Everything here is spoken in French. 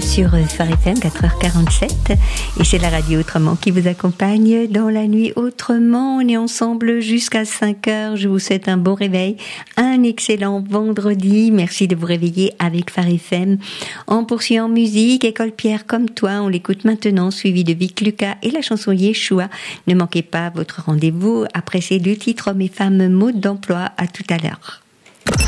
sur Phare FM 4h47 et c'est la radio Autrement qui vous accompagne dans la nuit autrement. On est ensemble jusqu'à 5h. Je vous souhaite un bon réveil, un excellent vendredi. Merci de vous réveiller avec Phare FM. On poursuit en musique. École Pierre comme toi, on l'écoute maintenant, suivi de Vic Lucas et la chanson Yeshua. Ne manquez pas votre rendez-vous après ces deux titres, Hommes et femmes, mode d'emploi. À tout à l'heure.